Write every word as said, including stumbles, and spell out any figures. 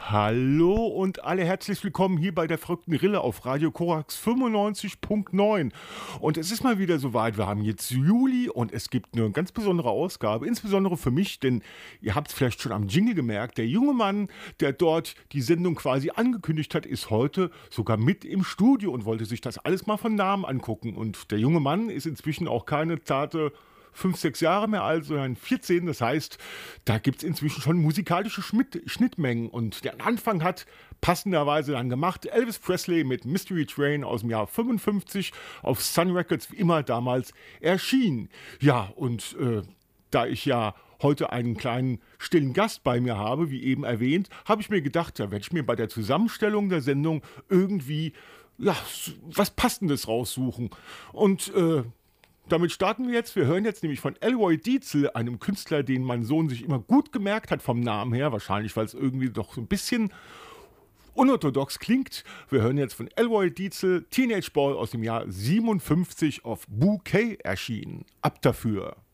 Hallo und alle herzlich willkommen hier bei der verrückten Rille auf Radio Korax fünfundneunzig Punkt neun. Und es ist mal wieder soweit, wir haben jetzt Juli und es gibt eine ganz besondere Ausgabe, insbesondere für mich, denn ihr habt es vielleicht schon am Jingle gemerkt, der junge Mann, der dort die Sendung quasi angekündigt hat, ist heute sogar mit im Studio und wollte sich das alles mal von Namen angucken. Und der junge Mann ist inzwischen auch keine zarte fünf, sechs Jahre mehr alt, sondern vierzehn. Das heißt, da gibt es inzwischen schon musikalische Schmidt Schnittmengen. Und der Anfang hat passenderweise dann gemacht Elvis Presley mit Mystery Train aus dem Jahr fünfundfünfzig auf Sun Records, wie immer damals erschien. Ja, und äh, da ich ja heute einen kleinen stillen Gast bei mir habe, wie eben erwähnt, habe ich mir gedacht, da werde ich mir bei der Zusammenstellung der Sendung irgendwie ja, was Passendes raussuchen. Und äh, damit starten wir jetzt. Wir hören jetzt nämlich von Elroy Dietzel, einem Künstler, den mein Sohn sich immer gut gemerkt hat vom Namen her. Wahrscheinlich, weil es irgendwie doch so ein bisschen unorthodox klingt. Wir hören jetzt von Elroy Dietzel, Teenage Boy aus dem Jahr siebenundfünfzig auf Bouquet erschienen. Ab dafür.